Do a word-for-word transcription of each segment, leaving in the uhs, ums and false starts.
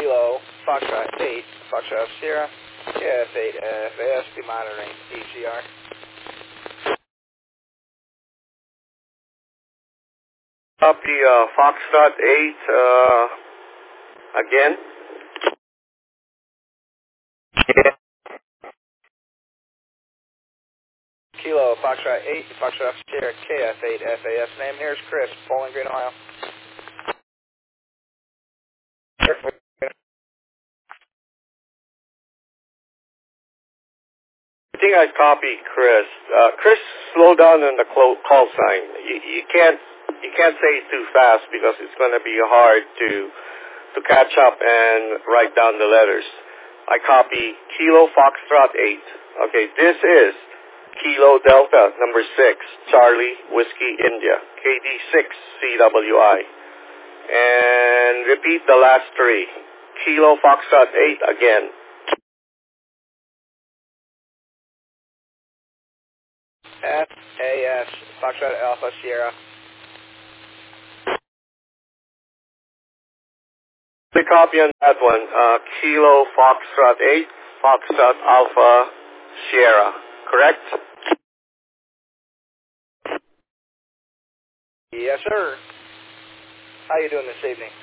Kilo Foxtrot eight, Foxtrot Sierra, K F eight F A S, be monitoring E C R. Copy, uh, Foxtrot eight, uh, again. Kilo Foxtrot eight, Foxtrot Sierra, K F eight F A S. Name here is Chris, Bowling Green, Ohio. I think I copied Chris. Uh, Chris, slow down on the clo- call sign. You, you can't you can't say it too fast because it's going to be hard to to catch up and write down the letters. I copy Kilo Foxtrot eight. Okay, this is Kilo Delta number six, Charlie Whiskey India, K D six C W I. And repeat the last three. Kilo Foxtrot eight again. F A S, Foxtrot Alpha Sierra. The copy on that one. Uh, Kilo Foxtrot eight, Foxtrot Alpha Sierra. Correct? Yes, sir. How you doing this evening?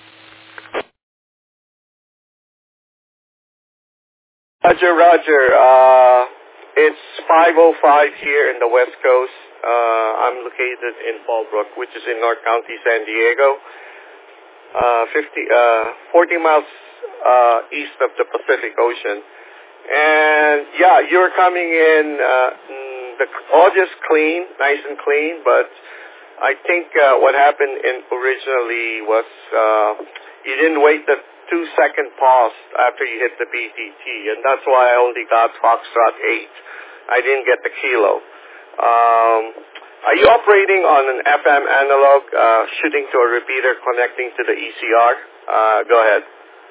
Roger, Roger. Uh, it's five oh five here in the West Coast. Uh, I'm located in Fallbrook, which is in North County, San Diego. Uh, fifty, uh, forty miles uh, east of the Pacific Ocean. And yeah, you're coming in, uh, the audio's clean, nice and clean, but I think uh, what happened in originally was uh, you didn't wait the two second pause after you hit the B T T, and that's why I only got Foxtrot eight. I didn't get the Kilo. Um, are you operating on an F M analog, uh, shooting to a repeater connecting to the E C R? Uh, go ahead.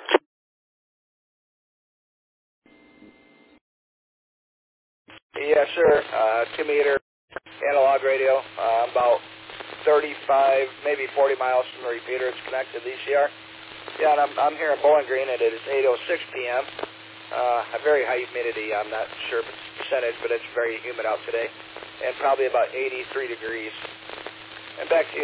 Yes, sir. Uh, two meter analog radio, uh, about thirty-five, maybe forty miles from the repeater. It's connected to the E C R. Yeah, and I'm, I'm here in Bowling Green, and it is eight oh six p m Uh, a very high humidity. I'm not sure if it's percentage, but it's very humid out today, and probably about eighty-three degrees. And back to you.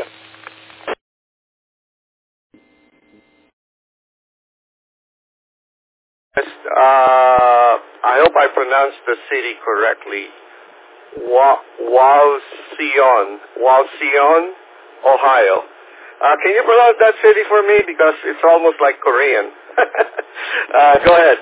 Uh, I hope I pronounced the city correctly. Wa- Walsion, Walsion, Ohio. Uh, can you pronounce that city for me? Because it's almost like Korean. uh, go ahead.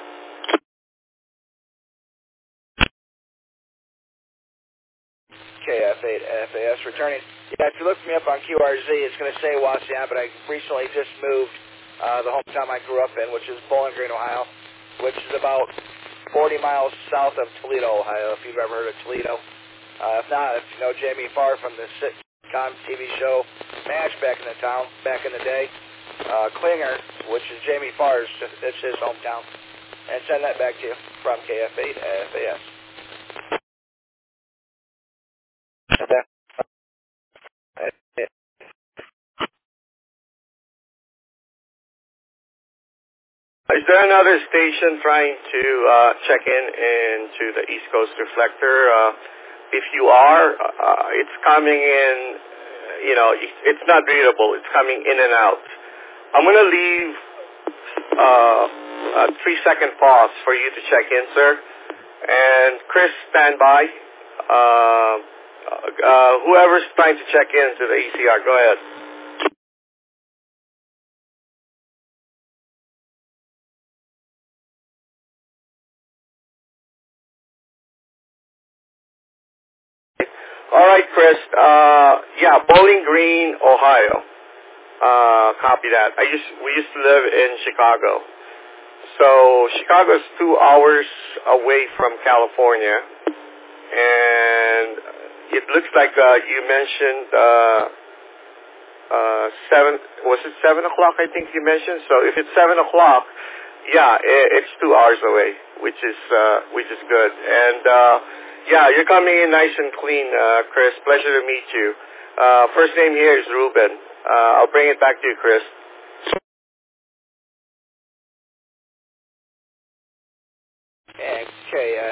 K F eight F A S returning. Yeah, if you look me up on Q R Z, it's going to say Wasion, but I recently just moved uh, the hometown I grew up in, which is Bowling Green, Ohio, which is about forty miles south of Toledo, Ohio, if you've ever heard of Toledo. Uh, if not, if you know Jamie Farr from the sitcom T V show MASH back in the town, back in the day, uh, Klinger, which is Jamie Farr's, it's his hometown. And send that back to you from K F eight F A S. Is there another station trying to uh, check in into the East Coast reflector? Uh, if you are, uh, it's coming in, you know, it's not readable. It's coming in and out. I'm going to leave uh, a three-second pause for you to check in, sir. And Chris, stand by. Uh, uh, whoever's trying to check in to the E C R, go ahead. All right, Chris. Uh, yeah, Bowling Green, Ohio. Uh, copy that. I used we used to live in Chicago, so Chicago is two hours away from California, and it looks like uh, you mentioned uh, uh, seven. Was it seven o'clock? I think you mentioned. So if it's seven o'clock, yeah, it, it's two hours away, which is uh, which is good, and. Uh, Yeah, you're coming in nice and clean, uh, Chris. Pleasure to meet you. Uh, first name here is Ruben. Uh, I'll bring it back to you, Chris.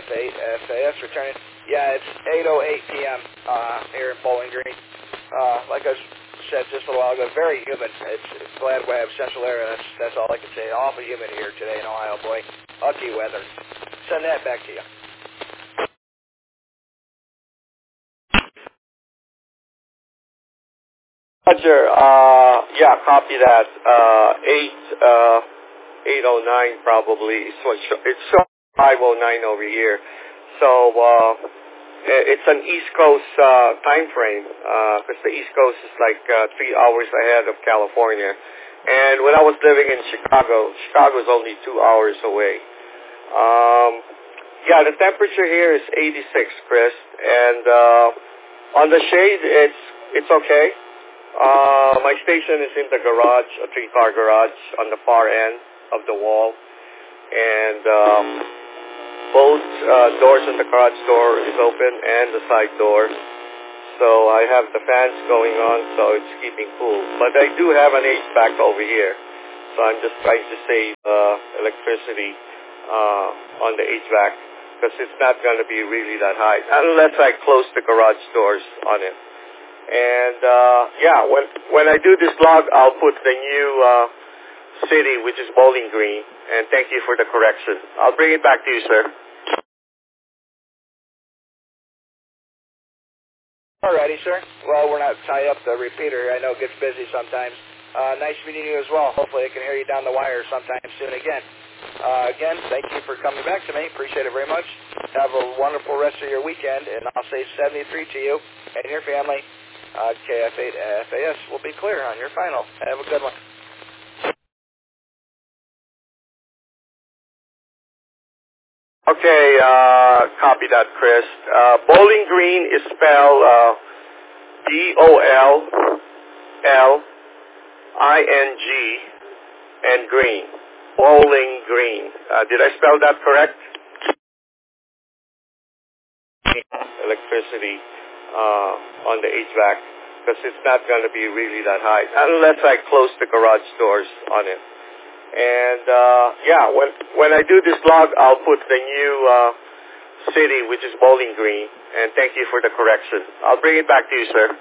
F eight F A S returning. Yeah, it's eight oh eight p m Uh, here in Bowling Green. Uh, like I said just a little while ago, very humid. It's, it's glad we have central area. That's, that's all I can say. Awful humid here today in Ohio, boy. Ugly weather. Send that back to you. Roger. Uh, yeah, copy that. Uh, eight, uh, eight oh nine probably. So it's, it's five oh nine over here. So, uh, it's an East Coast, uh, time frame, uh, because the East Coast is like, uh, three hours ahead of California. And when I was living in Chicago, Chicago's only two hours away. Um, yeah, the temperature here is eighty-six, Chris. And, uh, on the shade, it's, it's okay. Uh, my station is in the garage, a three-car garage on the far end of the wall, and um, both uh, doors in the garage door is open and the side door. So I have the fans going on, so it's keeping cool. But I do have an H V A C over here, so I'm just trying to save uh, electricity uh, on the H V A C because it's not going to be really that high unless I close the garage doors on it. And, uh, yeah, when when I do this log, I'll put the new uh, city, which is Bowling Green, and thank you for the correction. I'll bring it back to you, sir. Alrighty, sir. Well, we're not tie up the repeater. I know it gets busy sometimes. Uh, nice meeting you as well. Hopefully I can hear you down the wire sometime soon again. Uh, again, thank you for coming back to me. Appreciate it very much. Have a wonderful rest of your weekend, and I'll say seventy-three to you and your family. Uh, K F eight F A S will be clear on your final. Have a good one. Okay, uh, copy that, Chris. Uh, Bowling Green is spelled uh, B O L L I N G and Green. Bowling Green. Uh, did I spell that correct? Electricity uh, on the H V A C because it's not going to be really that high unless I close the garage doors on it. And, uh, yeah, when when I do this log, I'll put the new uh, city, which is Bowling Green, and thank you for the correction. I'll bring it back to you, sir.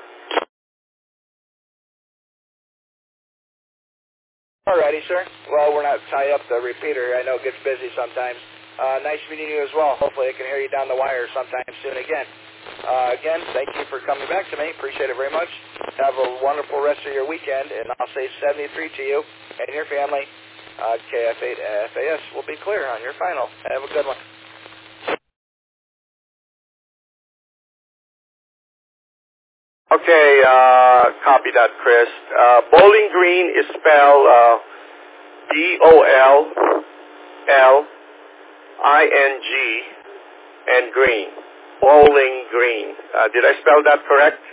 Alrighty, sir. Well, we're not tie up the repeater. I know it gets busy sometimes. Uh, nice meeting you as well. Hopefully I can hear you down the wire sometime soon again. Uh, again, thank you for coming back to me. Appreciate it very much. Have a wonderful rest of your weekend, and I'll say seventy-three to you and your family. Uh, K F eight F A S will be clear on your final. Have a good one. Okay, uh, copy that, Chris. Uh, Bowling Green is spelled uh, B O L L I N G and Green. Bowling Green. Uh, did I spell that correct?